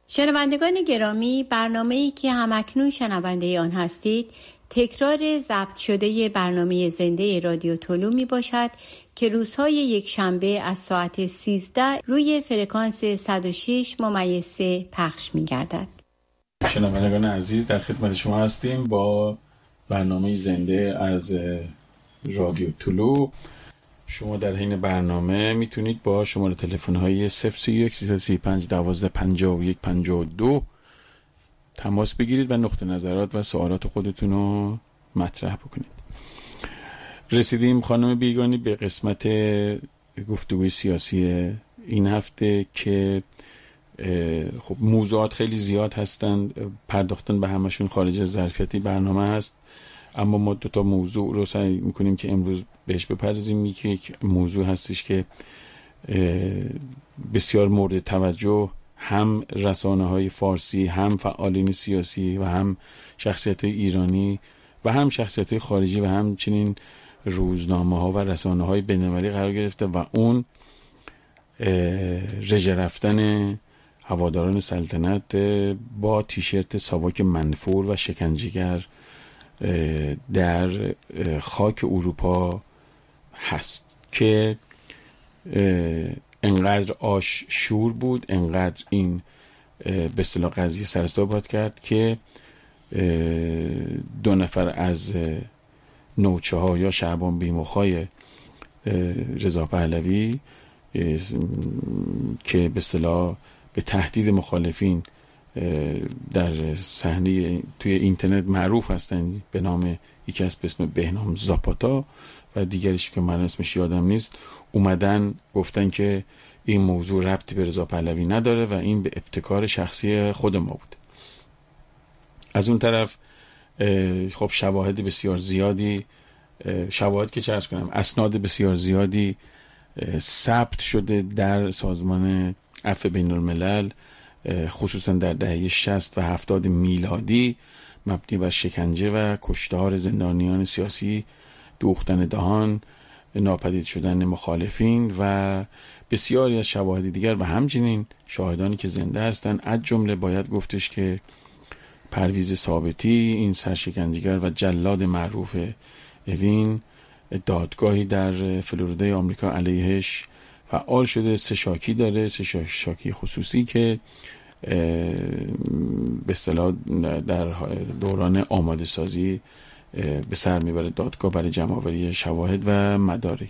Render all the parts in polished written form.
شنوندگان گرامی، برنامه‌ای که همکنون شنونده آن هستید تکرار ضبط شده برنامه زنده رادیو طلوع می باشد که روزهای یک شنبه از ساعت 13 روی فرکانس 106.3 پخش می گردد. شنوندگان عزیز، در خدمت شما هستیم با برنامه زنده از رادیو طلوع. شما در حین برنامه میتونید با شماره تلفن‌های 031 335 12 51 52 تماس بگیرید و نقطه نظرات و سوالات خودتون رو مطرح بکنید. رسیدیم خانم بیگانی به قسمت گفتگوی سیاسی این هفته که خب موضوعات خیلی زیاد هستند، پرداختن به همشون خارج از ظرفیت برنامه هست، اما ما دو تا موضوع رو سعی میکنیم که امروز بهش بپردازیم. یک موضوع هستش که بسیار مورد توجه هم رسانه‌های فارسی، هم فعالین سیاسی و هم شخصیت‌های ایرانی و هم شخصیت‌های خارجی و همچنین روزنامه‌ها و رسانه‌های بین‌المللی قرار گرفته و اون رژه رفتن هواداران سلطنت با تیشرت ساواک منفور و شکنجهگر در خاک اروپا هست که انقدر آش شور بود، انقدر این به اصطلاح قضیه سر صدا باد کرد که 2 نفر از نوچه ها یا شعبان بیمخای رضا پهلوی که به اصطلاح به تهدید مخالفین در صحنه توی اینترنت معروف هستند به نام یکی از به اسم بهنام زاپاتا و دیگریش که من اسمش یادم نیست، اومدن گفتن که این موضوع ربطی به رضا پهلوی نداره و این به ابتکار شخصی خود ما بود. از اون طرف خب شواهد بسیار زیادی، شواهد که چه عرض کنم، اسناد بسیار زیادی ثبت شده در سازمان عفو بین الملل، خصوصا در دهه 60 و 70 میلادی، مبنی بر شکنجه و کشتار زندانیان سیاسی، دوختن دهان، ناپدید شدن مخالفین و بسیاری از شواهد دیگر و همچنین شاهدانی که زنده هستند. از جمله باید گفتش که پرویز ثابتی، این سرشکنجهگر و جلاد معروف اوین، دادگاهی در فلوریدای آمریکا علیهش فعال شده. 3 شاکی داره، 3 شاکی خصوصی که به اصطلاح در دوران آماده سازی به سر میبره دادگاه برای جمع‌آوری شواهد و مدارک.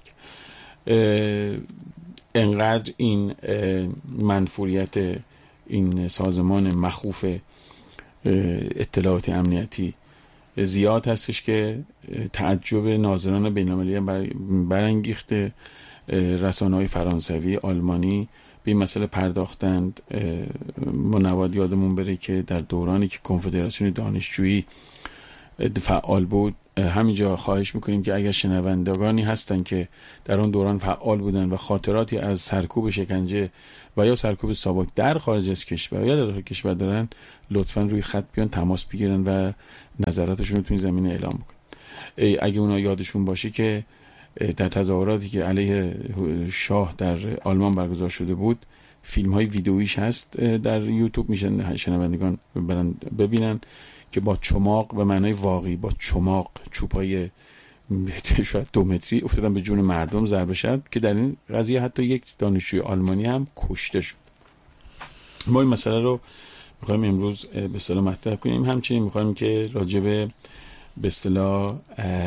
انقدر این منفوریت این سازمان مخوف اطلاعات امنیتی زیاد هستش که تعجب ناظران بین‌المللی برانگیخته. رسانه‌های فرانسوی، آلمانی به این مسئله پرداختند. ما نباید یادمون بره که در دورانی که کنفدراسیون دانشجویی فعال بود، همینجا خواهش میکنیم که اگر شنوندگانی هستن که در اون دوران فعال بودن و خاطراتی از سرکوب شکنجه و یا سرکوب ساواک در خارج از کشور یا در داخل کشور دارن، لطفاً روی خط بیان تماس بگیرن و نظراتشون رو تو این زمینه اعلام کنن. اگه اونا یادشون باشه که در تظاهراتی که علیه شاه در آلمان برگزار شده بود، فیلم های ویدئویش هست در یوتیوب، میشن شنوندگان برن ببینن که با چماق، به معنای واقعی با چماق، چوبای شاید 2 متری افتادن به جون مردم ضربه شد که در این قضیه حتی یک دانشجوی آلمانی هم کشته شد. ما این مسئله رو میخوایم امروز به اصطلاح مطرح کنیم. همچنین میخوایم که راجع به اصطلاح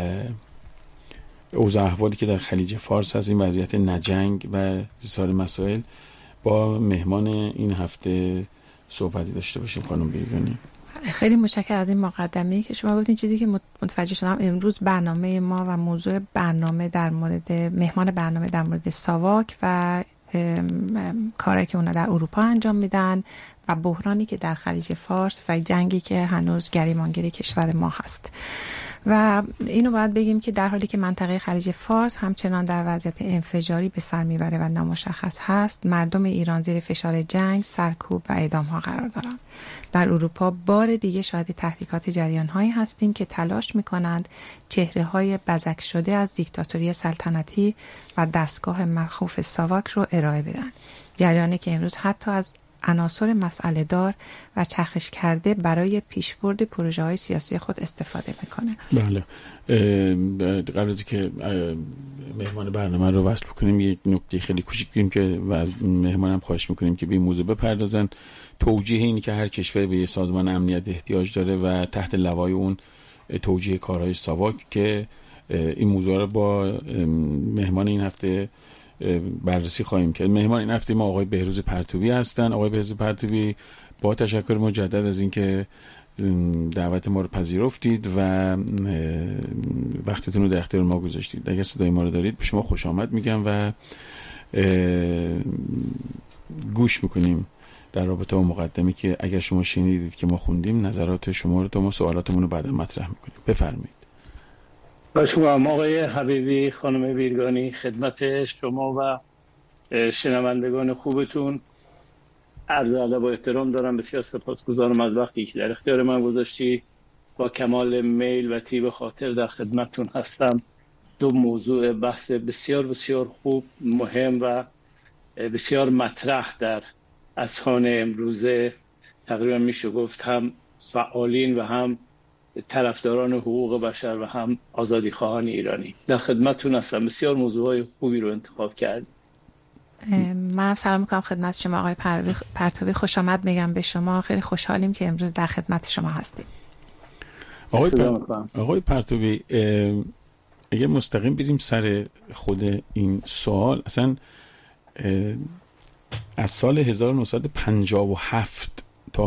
اوضاع احوالی که در خلیج فارس هست، این وضعیت نجنگ و سایر مسائل، با مهمان این هفته صحبتی داشته باشیم. خانم بیگانی، خیلی متشکرم از این مقدمه‌ای که شما گفتین. چیزی که متوجه شدم امروز برنامه ما و موضوع برنامه در مورد مهمان برنامه در مورد ساواک و کاری که اونا در اروپا انجام میدن و بحرانی که در خلیج فارس و جنگی که هنوز گریبانگیر کشور ما هست. و اینو باید بگیم که در حالی که منطقه خلیج فارس همچنان در وضعیت انفجاری به سر میبره و نامشخص هست، مردم ایران زیر فشار جنگ، سرکوب و اعدام ها قرار دارند. در اروپا بار دیگه شاهد تحریکات جریان هایی هستیم که تلاش میکنند چهره های بزک شده از دیکتاتوری سلطنتی و دستگاه مخوف ساواک رو ارائه بدن. جریانی که امروز حتی از عناصر مسئله دار و چرخش کرده برای پیشبرد پروژه های سیاسی خود استفاده میکنه. بله، قبل از که مهمان برنامه رو وصل بکنیم یک نکته خیلی کوچیک بگیم که از مهمانم خواهش میکنیم که به این موضوع بپردازن. توجیه اینی که هر کشور به یه سازمان امنیت احتیاج داره و تحت لوای اون توجیه کارهای ساواک که این موضوع رو با مهمان این هفته بررسی خواهیم کرد. مهمان این هفته ما آقای بهروز پرتوی هستن. آقای بهروز پرتوی، با تشکر مجدد از اینکه دعوت ما رو پذیرفتید و وقتتون رو در اختیار ما گذاشتید. اگر صدای ما رو دارید به شما خوش آمد میگم و گوش میکنیم در رابطه با مقدمی که اگر شما شنیدید که ما خوندیم نظرات شما رو تا ما سوالاتمون رو بعدا مطرح میکنیم. بفرمایید. باشم آقای حبیبی، خانم ویرگانی، خدمت شما و شنوندگان خوبتون عرض ادب و احترام دارم. بسیار سپاسگزارم از وقتی که در اختیار من گذاشتی. با کمال میل و طیب خاطر در خدمتتون هستم. دو موضوع بحث بسیار بسیار خوب، مهم و بسیار مطرح در اذهان امروزه تقریبا میشه گفت هم فعالین و هم طرفداران حقوق بشر و هم آزادی خواهان ایرانی. در خدمتتون هستم. بسیار موضوعهای خوبی رو انتخاب کردید. منم سلام میکنم خدمت شما آقای پرتوی. خوش آمد میگم به شما. خیلی خوشحالیم که امروز در خدمت شما هستیم. آقای پرتوی، اگه مستقیم بریم سر خود این سوال، اصلا از سال 1957 تا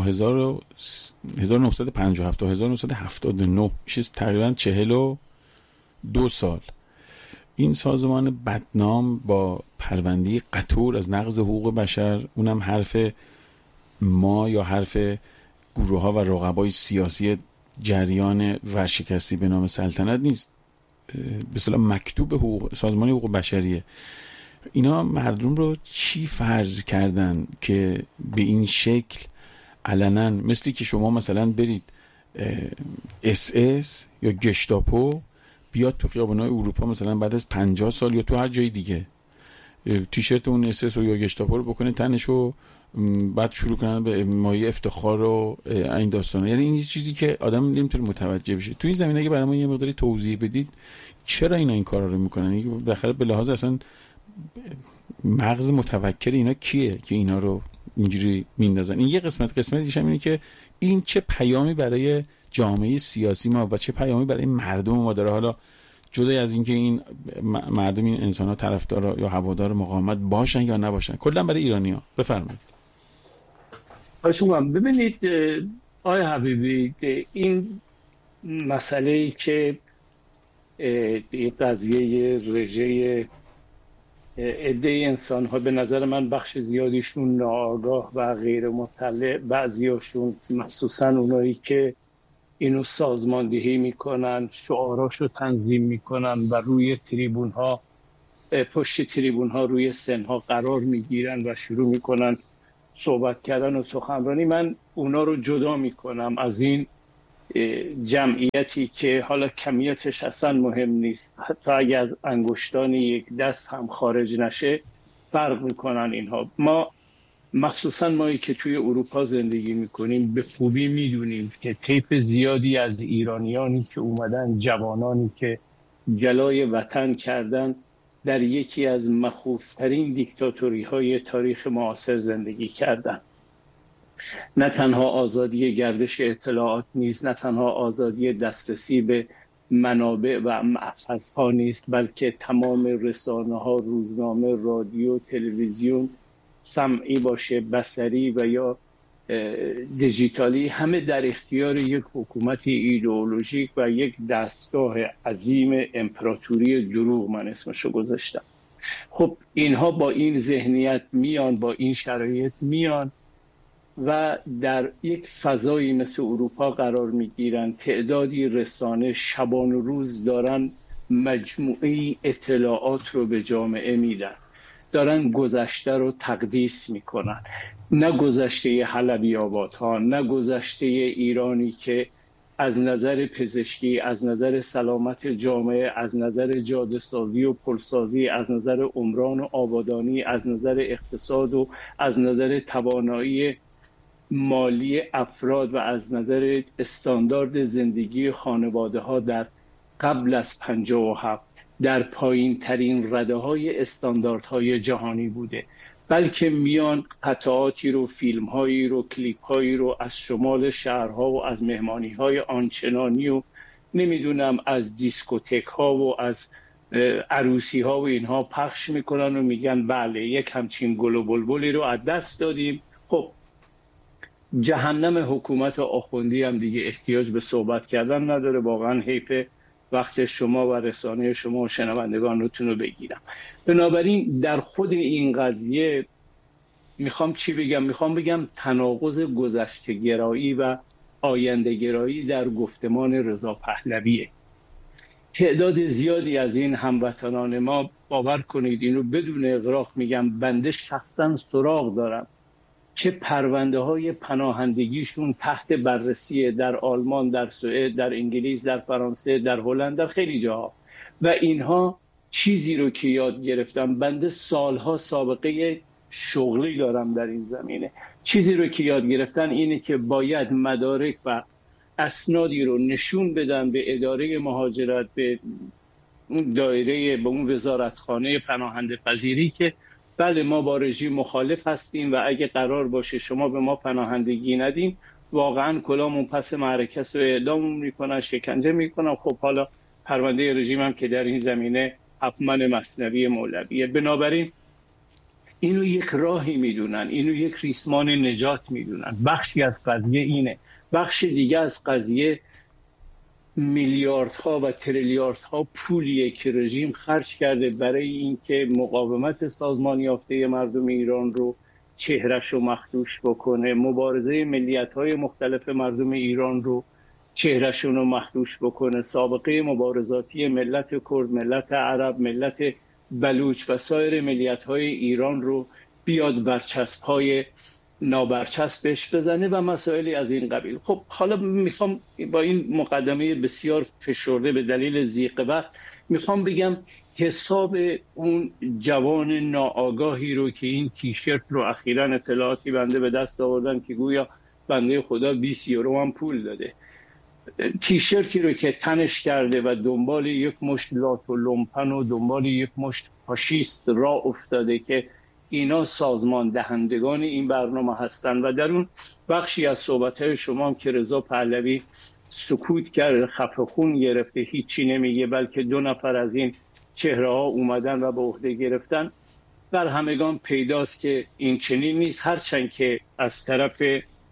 1957 تا 1979 میشه تقریبا 42 سال این سازمان بدنام با پرونده قطور از نقض حقوق بشر، اونم حرف ما یا حرف گروه ها و رقبای سیاسی جریان ورشکستی به نام سلطنت نیست، به اصطلاح مکتوب سازمان حقوق بشریه. اینا مردم رو چی فرض کردن که به این شکل علنا مثلی که شما مثلا برید SS یا گشتاپو بیاد تو خیابان‌های اروپا مثلا بعد از 50 سال یا تو هر جای دیگه تیشرت اون SS یا گشتاپو رو بکنه تنش و بعد شروع کنن به مایه افتخار و این داستانا. یعنی این چیزی که آدم نمیتونه متوجه بشه. تو این زمینه اگه برای ما یه مقداری توضیح بدید چرا اینا این کارا رو میکنن؟ بالاخره به لحاظ اصلا مغز متفکر اینا کیه که اینا رو اینجوری میندازن؟ این یه قسمت دیگه اینه که این چه پیامی برای جامعه سیاسی ما و چه پیامی برای مردم ما داره، حالا جدای از اینکه این مردم این انسان‌ها طرفدار یا هوادار مقاومت باشن یا نباشن، کلا برای ایرانی‌ها. بفرمایید. شما ببینید آقای حبیبی، این مسئله‌ای که این قضیه رژه عده انسان‌ها، به نظر من بخش زیادیشون ناآگاه و غیر مطلع، بعضیاشون مخصوصاً اونایی که اینو سازماندهی میکنن، شعاراشو تنظیم میکنن و روی تریبون‌ها، پشت تریبون‌ها روی سنها قرار میگیرن و شروع میکنن صحبت کردن و سخنرانی. من اونا رو جدا میکنم از این جمعیتی که حالا کمیتش اصلا مهم نیست، حتی اگر از انگشتان یک دست هم خارج نشه فرق میکنن اینها. ما مخصوصا مایی که توی اروپا زندگی میکنیم به خوبی میدونیم که طیف زیادی از ایرانیانی که اومدن، جوانانی که جلای وطن کردن، در یکی از مخوفترین دیکتاتوری های تاریخ معاصر زندگی کردن. نه تنها آزادی گردش اطلاعات نیست، نه تنها آزادی دسترسی به منابع و محفظها نیست، بلکه تمام رسانه ها، روزنامه، رادیو، تلویزیون، سمعی باشه، بصری و یا دیجیتالی، همه در اختیار یک حکومت ایدئولوژیک و یک دستگاه عظیم امپراتوری دروغ، من اسمشو گذاشتم. خب اینها با این ذهنیت میان، با این شرایط میان و در یک فضایی مثل اروپا قرار میگیرن. تعدادی رسانه شبان و روز دارن مجموعه اطلاعات رو به جامعه میدن، دارن گذشته رو تقدیس میکنن، نه گذشته حلبی آبادها، نه گذشته ایرانی که از نظر پزشکی، از نظر سلامت جامعه، از نظر جاده سازی و پلسازی، از نظر عمران و آبادانی، از نظر اقتصاد و از نظر توانایی مالی افراد و از نظر استاندارد زندگی خانواده ها در قبل از 57 در پایین ترین رده های استانداردهای جهانی بوده. بلکه میان قطعاتی رو، فیلم هایی رو، کلیپ هایی رو از شمال شهرها و از مهمانی های آنچنانی و نمیدونم از دیسکوتک ها و از عروسی ها و اینها پخش میکنن و میگن بله یک همچین گل و بلبلی رو از دست دادیم. خب جهنم حکومت آخوندی هم دیگه احتیاج به صحبت کردن نداره. واقعا حیف وقت شما و رسانه شما و شنوندگانتون رو بگیرم. بنابراین در خود این قضیه میخوام چی بگم؟ میخوام بگم تناقض گذشته گرایی و آینده گرایی در گفتمان رضا پهلویه. تعداد زیادی از این هموطنان ما، باور کنید اینو بدون اغراق میگم، بنده شخصا سراغ دارم که پرونده های پناهندگیشون تحت بررسی در آلمان، در سوئد، در انگلیس، در فرانسه، در هلند، در خیلی جاها و اینها چیزی رو که یاد گرفتم، بنده سالها سابقه شغلی دارم در این زمینه، چیزی رو که یاد گرفتن اینه که باید مدارک و اسنادی رو نشون بدن به اداره مهاجرت، به اون دایره، به اون وزارتخانه پناهنده پذیری که بله ما با رژیم مخالف هستیم و اگه قرار باشه شما به ما پناهندگی ندین واقعا کلامون پس معرکه و اعداممون میکنن، شکنجه میکنن. خب حالا پرونده رژیم هم که در این زمینه حتما مثنوی مولویه. بنابراین اینو یک راهی میدونن، اینو یک ریسمان نجات میدونن. بخشی از قضیه اینه. بخش دیگه از قضیه میلیاردها و تریلیاردها پولیه که رژیم خرج کرده برای اینکه مقاومت سازمان یافته مردم ایران رو چهرش رو مخدوش بکنه، مبارزه ملیت‌های مختلف مردم ایران رو چهرشون رو مخدوش بکنه، سابقه مبارزاتی ملت کرد، ملت عرب، ملت بلوچ و سایر ملیت‌های ایران رو بیاد برچسب‌های نابرچسبش بزنه و مسائلی از این قبیل. خب حالا میخوام با این مقدمه بسیار فشرده به دلیل ضیق وقت میخوام بگم حساب اون جوان ناآگاهی رو که این تیشرت رو اخیراً اطلاعاتی بنده به دست آوردن که گویا بنده خدا 20 یورو هم پول داده، تیشرتی رو که تنش کرده و دنبال یک مشت لات و لومپن و دنبال یک مشت فاشیست را افتاده که اینا سازمان دهندگان این برنامه هستن و در اون بخشی از صحبت‌های شما هم که رضا پهلوی سکوت کرد، خفه خون گرفته، هیچی نمیگه، بلکه 2 نفر از این چهره‌ها اومدن و به عهده گرفتن، بر همگان پیداست که این چنین نیست. هرچند که از طرف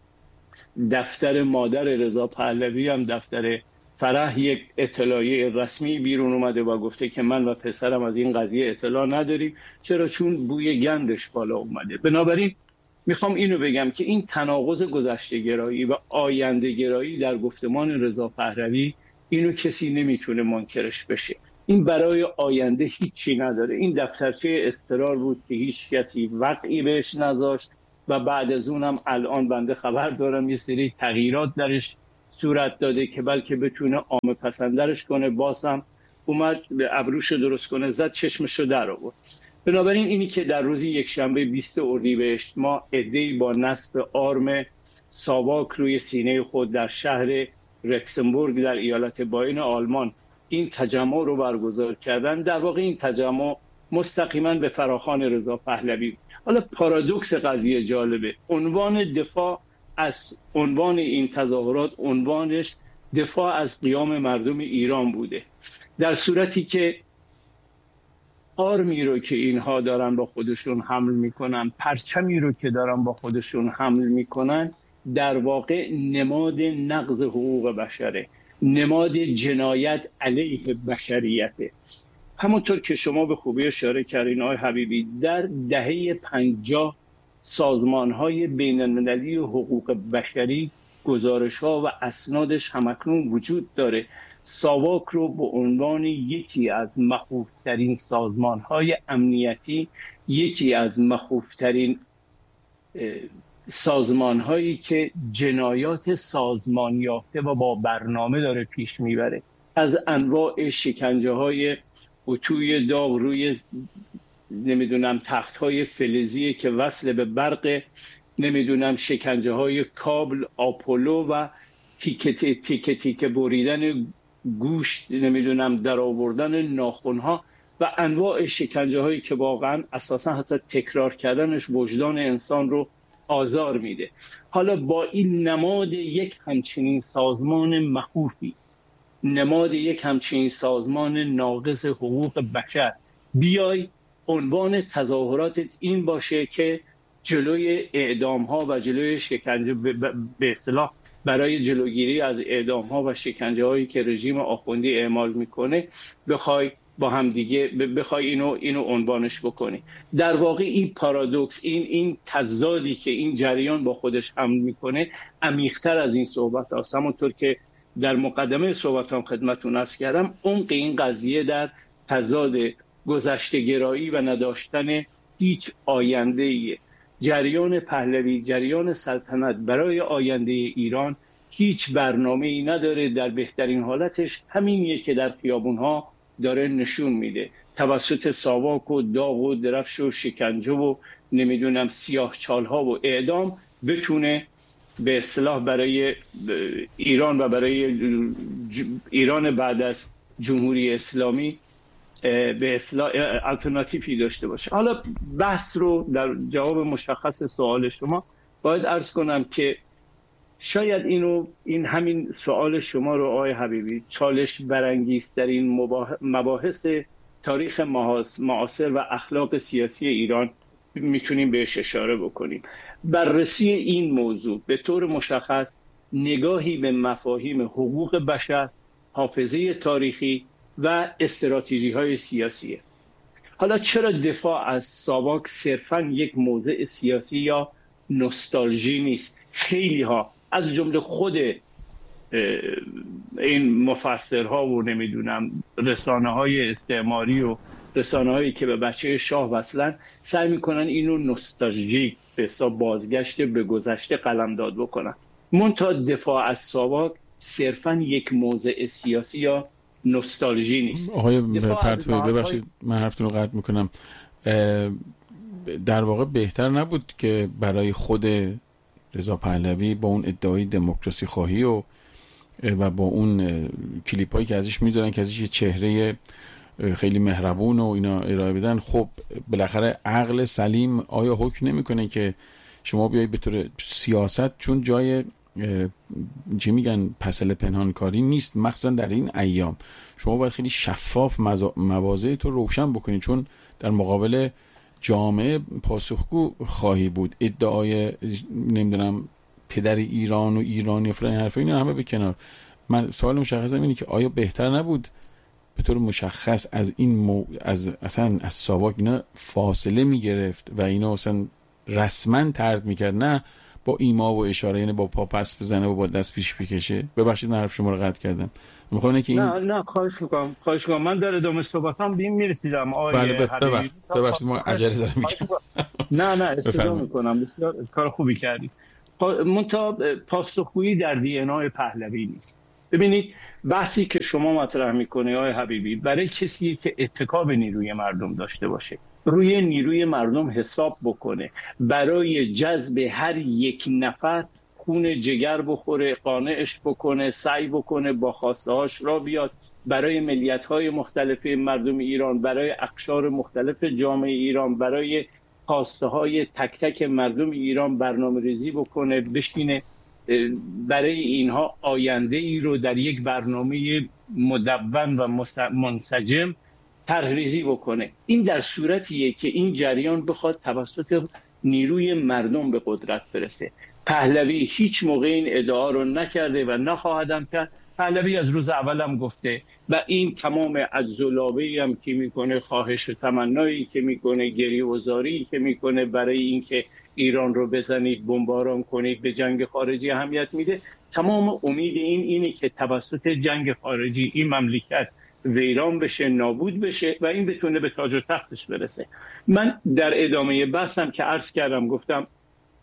دفتر مادر رضا پهلوی هم دفتر فرح یک اطلاعیه رسمی بیرون اومده و گفته که من و پسرم از این قضیه اطلاع نداریم. چرا؟ چون بوی گندش بالا اومده. بنابراین میخوام اینو بگم که این تناقض گذشته گرایی و آینده گرایی در گفتمان رضا پهلوی، اینو کسی نمیتونه منکرش بشه. این برای آینده هیچی نداره. این دفترچه اضطرار بود که هیچ کسی وقعی بهش نذاشت و بعد از اونم الان بنده خبر دارم یه سری تغییرات درش صورت داده که بلکه بتونه عامه پسندرش کنه. بازم اومد به ابروش درست کنه، زد چشمشو در آورد. بنابراین اینی که در روز یکشنبه 20 اردیبهشت ما عده‌ای با نصب آرم ساواک روی سینه خود در شهر رکسنبورگ در ایالت باین آلمان این تجمع رو برگزار کردن، در واقع این تجمع مستقیما به فراخوان رضا پهلوی. حالا پارادوکس قضیه جالبه، عنوان دفاع از عنوان این تظاهرات عنوانش دفاع از قیام مردم ایران بوده، در صورتی که آرمی رو که اینها دارن با خودشون حمل میکنن، پرچمی رو که دارن با خودشون حمل میکنن، در واقع نماد نقض حقوق بشره، نماد جنایت علیه بشریته. همونطور که شما به خوبی اشاره کردین آقای حبیبی، در دهه 50 سازمان‌های بین‌المللی حقوق بشری گزارش‌ها و اسنادش همکنون وجود داره. ساواک رو به عنوان یکی از مخوف‌ترین سازمان‌های امنیتی، یکی از مخوف‌ترین سازمان هایی که جنایات سازمان یافته و با برنامه داره پیش میبره، از انواع شکنجه های اتوی داغ روی نمیدونم تخت های فلزی که وصل به برق، نمیدونم شکنجه های کابل، آپولو و تیکه بریدن گوشت، نمیدونم در آوردن ناخن ها و انواع شکنجه هایی که واقعا اساسا حتی تکرار کردنش وجدان انسان رو آزار میده. حالا با این نماد یک همچنین سازمان مخوفی، نماد یک همچنین سازمان ناقض حقوق بشر، بیای عنوان تظاهراتت این باشه که جلوی اعدام ها و جلوی شکنجه، به اصطلاح برای جلوگیری از اعدام ها و شکنجه هایی که رژیم آخوندی اعمال میکنه بخوای با هم دیگه بخوای اینو عنوانش بکنی. در واقع این پارادوکس، این تضادی که این جریان با خودش حمل میکنه عمیق‌تر از این صحبت هاست. همونطور که در مقدمه صحبتام خدمتتون عرض کردم، عمق این قضیه در تضاد گذشته گرایی و نداشتن هیچ آینده‌ای. جریان پهلوی، جریان سلطنت برای آینده ایران هیچ برنامه‌ای نداره. در بهترین حالتش همینیه که در خیابون‌ها داره نشون میده، توسط ساواک و داغ و درفش و شکنجه و نمیدونم سیاهچال‌ها و اعدام بتونه به اصطلاح برای ایران و برای ایران بعد از جمهوری اسلامی به اصطلاح آلترناتیوی داشته باشه. حالا بحث رو در جواب مشخص سوال شما باید عرض کنم که شاید این همین سوال شما رو آقای حبیبی چالش برانگیزترین مباحث تاریخ معاصر و اخلاق سیاسی ایران میتونیم بهش اشاره بکنیم. بررسی این موضوع به طور مشخص نگاهی به مفاهیم حقوق بشر، حافظه تاریخی و استراتژی های سیاسیه. حالا چرا دفاع از ساواک صرفاً یک موضع سیاسی یا نوستالژی نیست؟ خیلی ها از جمله خود این مفسرها و نمیدونم رسانه های استعماری و رسانه هایی که به بچه شاه وصلن سعی میکنن اینو نوستالژیک به حساب بازگشت به گذشته قلمداد بکنن. منتها دفاع از ساواک صرفاً یک موضع سیاسی یا نوستالژی نیست. آقای پرتوی ببخشید من حرفتون رو قطع میکنم، در واقع بهتر نبود که برای خود رضا پهلوی با اون ادعای دموکراسی خواهی و با اون کلیپ هایی که ازش میذارن که ازش یه چهره خیلی مهربون و اینا ارائه بدن، خب بالاخره عقل سلیم آیا حکم نمیکنه که شما بیایی به طور سیاست، چون جای چی میگن پسل پنهانکاری نیست، مخصوصا در این ایام شما باید خیلی شفاف مواضع تو روشن بکنید، چون در مقابل جامعه پاسخگو خواهی بود. ادعای نمیدونم پدر ایران و ایرانی و فلان حرفا اینا همه به کنار. من سوال مشخصم اینه که آیا بهتر نبود به طور مشخص از این اصلا از ساواک اینا فاصله میگرفت و اینا اصلا رسما طرد میکرد، نه با ایما و اشاره، یعنی با پا پس بزنه و با دست پیش بکشه؟ ببخشید من حرف شما رو قطع کردم. میخوام که این نه خواهش میکنم من در ادامه صحبتام به این میرسیدم. بله ببخشید ما عجله دارم میگم. نه استفاده میکنم، بسیار کار خوبی کردی. منتها پاسخگویی در دی&ای پهلوی نیست. ببینید بحثی که شما مطرح میکنه آقای حبیبی برای کسی که اتکا به نیروی مردم داشته باشه، روی نیروی مردم حساب بکنه، برای جذب هر یک نفر خون جگر بخوره، قانعش بکنه، سعی بکنه با خواسته هاش را بیاد، برای ملیت های مختلف مردم ایران، برای اقشار مختلف جامعه ایران، برای خواسته های تک تک مردم ایران برنامه ریزی بکنه، بشینه برای اینها آینده ای رو در یک برنامه مدون و منسجم طرح‌ریزی بکنه. این در صورتیه که این جریان بخواد توسط نیروی مردم به قدرت برسه. پهلوی هیچ موقع این ادعا رو نکرده و نخواهدم کرد. پهلوی از روز اولم گفته و این تمام عجزالابه‌ای هم که میکنه، خواهش و تمنایی که میکنه، گریه و زاری که میکنه برای اینکه ایران رو بزنید، بمباران کنید، به جنگ خارجی اهمیت میده، تمام امید اینه که توسط جنگ خارجی این مملکت ویران بشه، نابود بشه و این بتونه به تاج و تختش برسه. من در ادامه بحثم که عرض کردم گفتم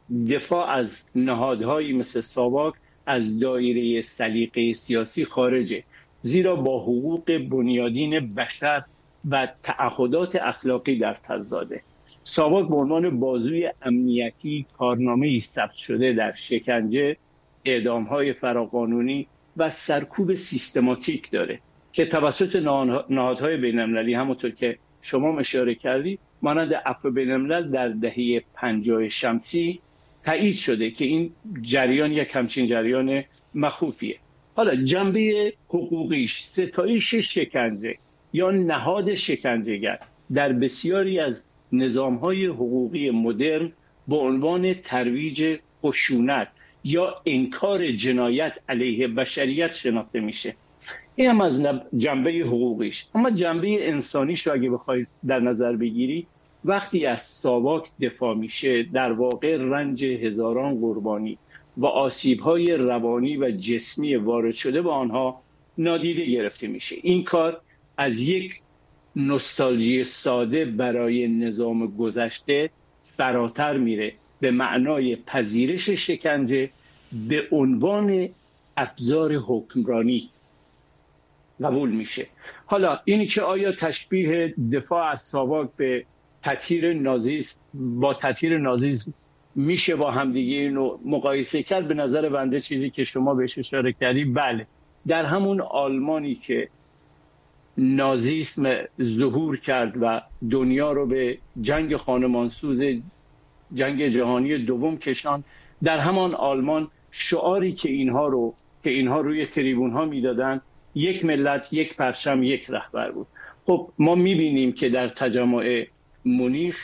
دفاع از نهادهایی مثل ساواک از دایره سلیقه سیاسی خارجه، زیرا با حقوق بنیادین بشر و تعهدات اخلاقی در تضاده. ساواک به عنوان بازوی امنیتی کارنامه‌ای ثبت شده در شکنجه، اعدام‌های فراقانونی و سرکوب سیستماتیک داره که توسط نهادهای بین‌المللی همونطور که شما اشاره کردید مانند عفو بین‌الملل در دهه 50 شمسی تایید شده که این جریان یک همچین جریان مخوفیه. حالا جنبه حقوقیش، ستایش شکنجه یا نهاد شکنجهگر در بسیاری از نظام‌های حقوقی مدرن به عنوان ترویج خشونت یا انکار جنایت علیه بشریت شناخته میشه. این هم از جنبه حقوقیش. اما جنبه انسانیش رو اگه بخواید در نظر بگیری، وقتی از ساواک دفاع میشه در واقع رنج هزاران قربانی و آسیب‌های روانی و جسمی وارد شده به آنها نادیده گرفته میشه. این کار از یک نوستالژی ساده برای نظام گذشته فراتر میره به معنای پذیرش شکنجه به عنوان ابزار حکمرانی قبول میشه. حالا اینی که آیا تشبیه دفاع از ساواک به تطهیر نازیسم با تطهیر نازیسم میشه با همدیگه اینو مقایسه کرد؟ به نظر بنده چیزی که شما بهش اشاره کردی بله، در همون آلمانی که نازیسم ظهور کرد و دنیا رو به جنگ خانمانسوز جنگ جهانی دوم کشاند، در همان آلمان شعاری که اینها روی تریبون ها میدادن یک ملت، یک پرچم، یک رهبر بود. خب ما میبینیم که در تجمع مونیخ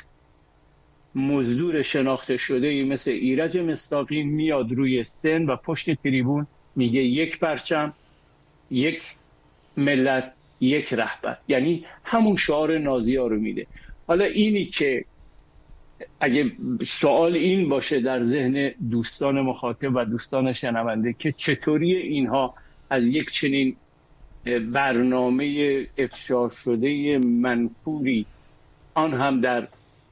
مزدور شناخته شده ای مثل ایرج مصداقی میاد روی سن و پشت تریبون میگه یک پرچم، یک ملت، یک رهبر، یعنی همون شعار نازی ها رو میده. حالا اینی که اگه سوال این باشه در ذهن دوستان مخاطب و دوستان شنونده که چطوری اینها از یک چنین برنامه افشا شده منفوری، آن هم در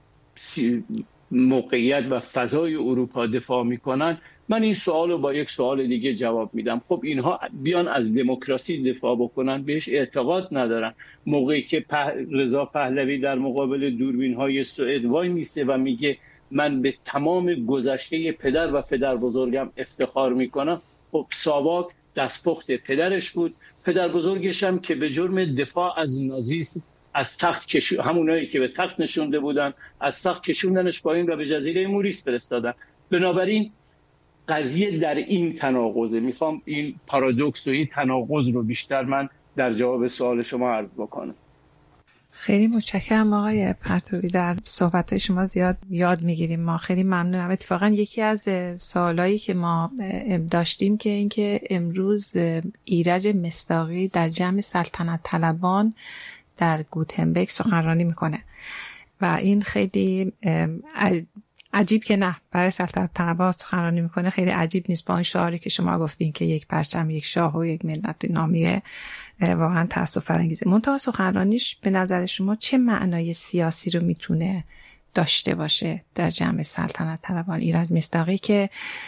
موقعیت و فضای اروپا دفاع میکنن، من این سوال رو با یک سوال دیگه جواب میدم. خب اینها بیان از دموکراسی دفاع بکنن، بهش اعتقاد ندارن. موقعی که رضا پهلوی در مقابل دوربین های سوئد وای میسته و میگه من به تمام گذشته پدر و پدر بزرگم افتخار میکنم، خب ساواک دستپخت پدرش بود، پدر بزرگش هم که به جرم دفاع از نازیسم از تخت همونایی که به تخت نشونده بودن از تخت کشوندنش پایین و به جزیره موریس فرستادن. بنابراین قضیه در این تناقضه. میخوام این پارادوکس و این تناقض رو بیشتر من در جواب سوال شما عرض بکنم. خیلی متشکرم آقای پرتوی، در صحبت‌های شما زیاد یاد میگیریم. ما خیلی ممنونم. اتفاقا یکی از سوالایی که ما داشتیم که اینکه امروز ایرج مصداقی در جمع سلطنت طلبان در گوتنبرگ سخنرانی میکنه و این خیلی عجیب که نه، برای سلطنت طلبان سخنرانی میکنه خیلی عجیب نیست با این شعاری که شما گفتین که یک پرچم، یک شاه و یک ملت نامیه. واقعا تأسف فرانگیزه. منتها سخنرانیش به نظر شما چه معنای سیاسی رو میتونه داشته باشه در جمع سلطنت طلبان؟ ایرج مصداقی که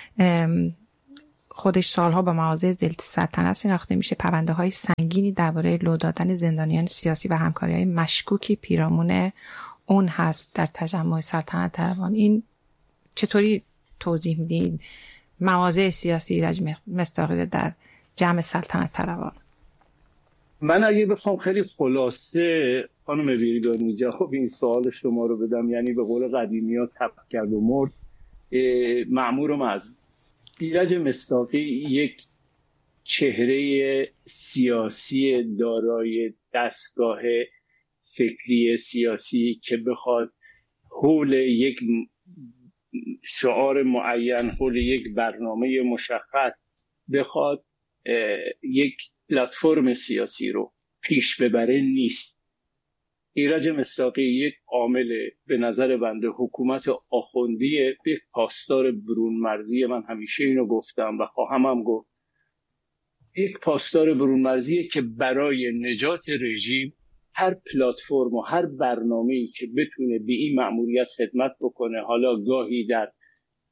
خودش سالها با مواضع سلطنت شناخته میشه، پرونده های سنگینی درباره لو دادن زندانیان سیاسی و همکاری های مشکوکی پیرامون اون هست در تجمع سلطنت طلبان. این چطوری توضیح میدین مواضع سیاسی ایرج مصداقی در جمع سلطنت طلبان؟ من اگه بخوام خیلی خلاصه خانم ویرگانی جواب این سوال شما رو بدم، یعنی به قول قدیمی ها تپ کرد و مرد، مأمور و معذور. ایرج مصداقی یک چهره سیاسی دارای دستگاه فکری سیاسی که بخواد حول یک شعار معین، حول یک برنامه مشخص بخواد یک پلتفرم سیاسی رو پیش ببره نیست. ایرج مصداقی یک عامل به نظر بنده حکومت آخوندیه، یک پاسدار برون مرزی. من همیشه اینو گفتم و خواهم گفت، یک پاسدار برون مرزیه که برای نجات رژیم هر پلتفرم و هر برنامه‌ای که بتونه به این مأموریت خدمت بکنه، حالا گاهی در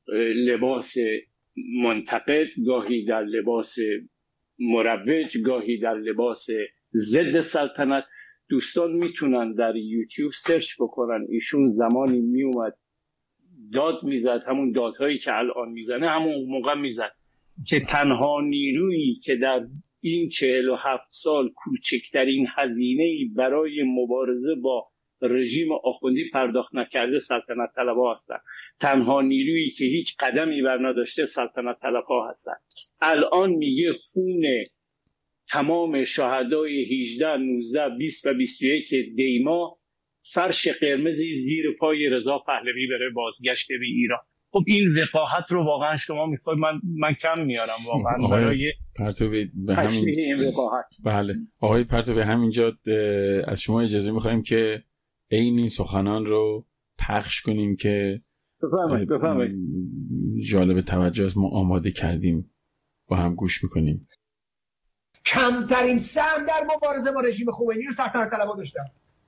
لباس منتقد، گاهی در لباس مروج، گاهی در لباس ضد سلطنت. دوستان میتونن در یوتیوب سرچ بکنن، ایشون زمانی میومد داد میزد، همون دادهایی که الان میزنه همون موقع میزد، که تنها نیرویی که در این 47 سال کوچکترین هزینه‌ای برای مبارزه با رژیم آخوندی پرداخت نکرده سلطنت طلبها هستن. تنها نیرویی که هیچ قدمی بر نداشته سلطنت طلبها هستن. الان میگه خون تمام شهدای 18 19 20 و 21 دیما فرش قرمزی زیر پای رضا پهلوی بره بازگشت به ایران. خب این وقاحت رو واقعا شما میخواید من کم میارم واقعا برای پرتوی به همین این وقاحت. بله آقای پرتوی، همینجا از شما اجازه میخوایم که این سخنان رو پخش کنیم که بفرمایید. جالب توجه است، ما آماده کردیم با هم گوش میکنیم. کمترین سهم در مبارزه با رژیم خمینی رو سلطنت طلبها داشتن.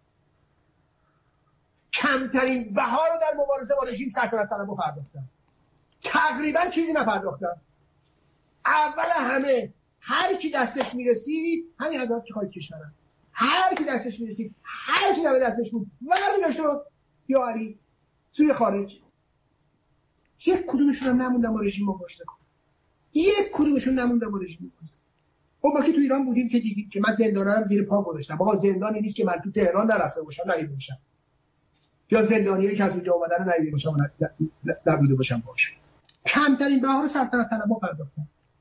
کمترین بها رو در مبارزه با رژیم سلطنت طلبها پرداختن. تقریبا چیزی نپرداختن. اول همه هر کی دستش میرسید، همین حضرات که خواهید کشورن، هر کی دستش میرسید، هر کی به دستش بود برمی‌داشت رو یا علی سوی خارج. یک کدومشون هم نموندن با رژیم مبارزه کنن. یک کدومشون نموندن با رژیم مبارزه. خب ما که تو ایران بودیم که دیدیم که من زندانم زیر پا گذاشتم. بابا زندانی نیست که من تو تهران نرفته باشم ندیده باشم، یا زندانیایی که از اونجا اومدن ندیده باشم نبوده باشم باهاش. کمترین بها سلطنت طلبها پرداختن.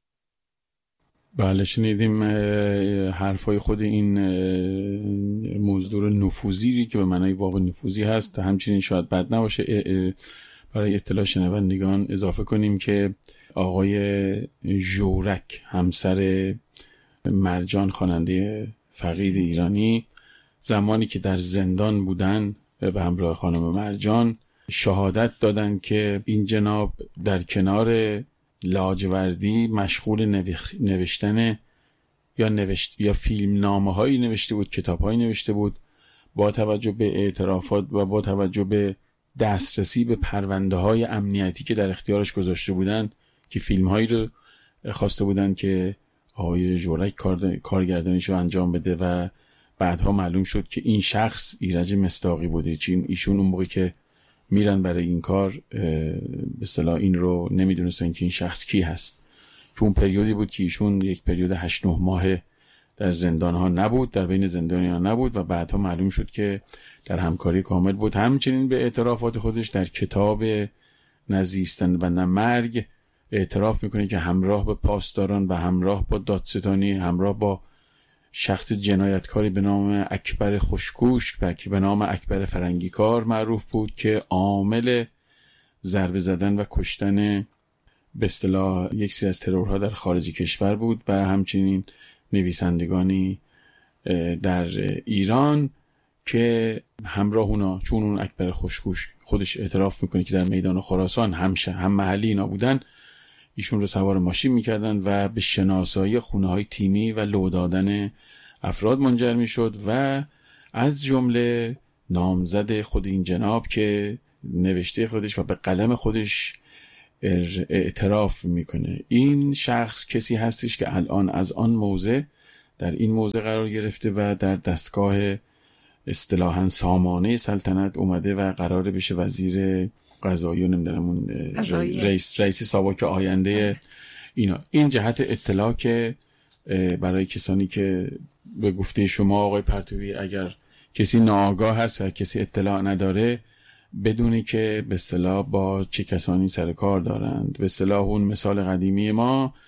بله شنیدیم حرفای خود این مزدور نفوذی که به معنای واقع نفوذی هست. همچنین شاید بد نباشه برای اطلاع شنوندگان اضافه کنیم که آقای ژورک همسر مرجان خواننده فقید ایرانی زمانی که در زندان بودن به همراه خانم مرجان شهادت دادن که این جناب در کنار لاجوردی مشغول نوشتن یا فیلم نامه هایی نوشته بود، کتاب هایی نوشته بود. با توجه به اعترافات و با توجه به دسترسی به پرونده های امنیتی که در اختیارش گذاشته بودن که فیلم هایی رو خواسته بودن که آقای ژورک کارگردانیش رو انجام بده و بعدها معلوم شد که این شخص ایرج مصداقی بوده. ایشون اون موقع که میرن برای این کار به اصطلاح این رو نمیدونستن که این شخص کی هست، که اون پریودی بود که ایشون یک پریود 8-9 ماه در زندان ها نبود، در بین زندانی ها نبود و بعدها معلوم شد که در همکاری کامل بود. همچنین به اعترافات خودش در کتاب نزیستن و نه مرگ اعتراف میکنه که همراه به پاسداران و همراه با دادستانی، همراه با شخص جنایتکاری به نام اکبر خوشگوش به نام اکبر فرنگیکار معروف بود که عامل ضربه زدن و کشتن به اصطلاح یک سری از ترورها در خارج کشور بود و همچنین نویسندگانی در ایران که همراه اونا، چون اون اکبر خوشگوش خودش اعتراف میکنه که در میدان خراسان هم محلی اینا بودن، ایشون رو سوار ماشین میکردن و به شناسایی خونه‌های تیمی و لو دادن افراد منجر میشد و از جمله نامزد خود این جناب که نوشته خودش و به قلم خودش اعتراف میکنه. این شخص کسی هستش که الان از آن موضع در این موضع قرار گرفته و در دستگاه اصطلاحاً سامانه سلطنت اومده و قراره بشه وزیر قضایی و نمیدونم اون رئیس ساواک آینده اینا. این جهت اطلاع که برای کسانی که به گفته شما آقای پرتوی اگر کسی ناآگاه هست، کسی اطلاع نداره، بدونه که به اصطلاح با چه کسانی سر کار دارند. به اصطلاح اون مثال قدیمی ما